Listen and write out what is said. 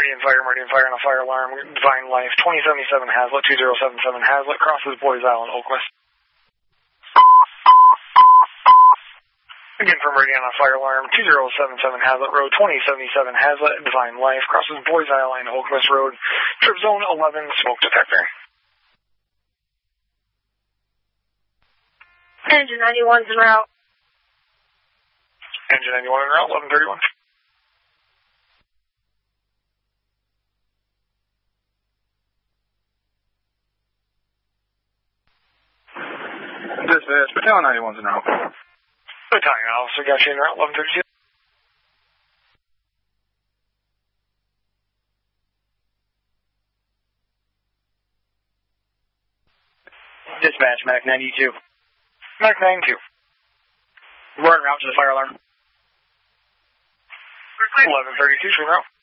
Meridian Fire on a fire alarm. Divine Life, 2077 Hazlet, 2077 Hazlet, crosses Boys Island, Oakville. Again for Meridian on a fire alarm, 2077 Hazlet Road, 2077 Hazlet, Divine Life, crosses Boys Island, Oakville Road, trip zone 11, smoke detector. Engine 91's en route. Engine 91 en route, 1131. Dispatch, Battalion 91's en route. Battalion officer got you en route, 1132. Dispatch, Mac 92. Mac 92. We're en route to the fire alarm. 1132, en route.